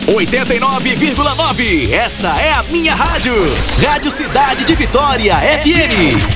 89,9. Esta é a minha rádio. Rádio Cidade de Vitória FM.